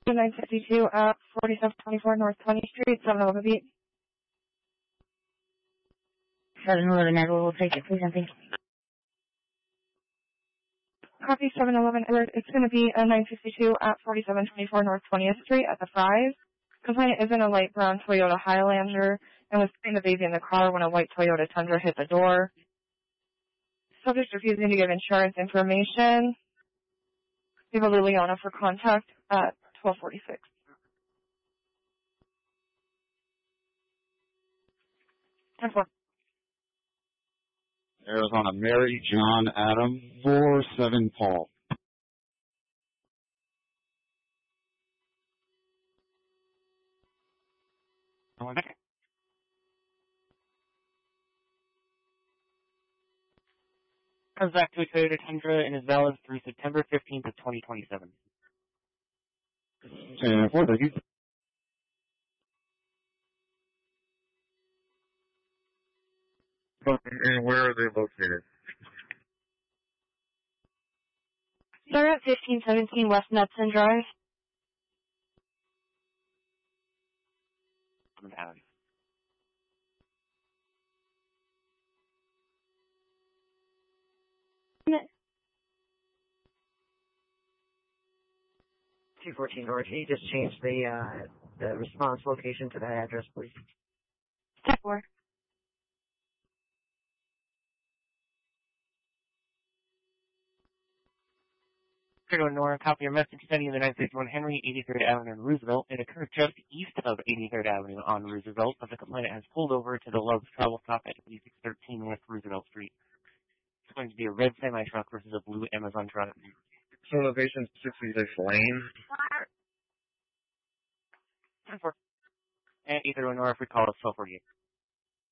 952 at 4724 North 20th Street, 711 Beat. 711 Edward, we'll take it, please, and thank you. Copy 711 Edward. It's going to be a 952 at 4724 North 20th Street at the Fry's. Complainant is in a light brown Toyota Highlander and was putting the baby in the car when a white Toyota Tundra hit the door. Subject refusing to give insurance information. We have a Liliana for contact at 1246. Arizona, Mary John Adam, 47 Paul. Comes back to a Toyota Tundra and is valid through September 15th of 2027. 4, thank you. And where are they located? They're at 1517 West Knudsen Drive. Alley. $214 North. Can you just change the response location to that address, please? 4. Nora, copy your message sending the 961 Henry, 83rd Avenue in Roosevelt. It occurred just east of 83rd Avenue on Roosevelt, but the complainant has pulled over to the Love's travel stop at 8613 West Roosevelt Street. It's going to be a red semi-truck versus a blue Amazon truck. So location 66 Lane. And either Nora, if we call it 1248.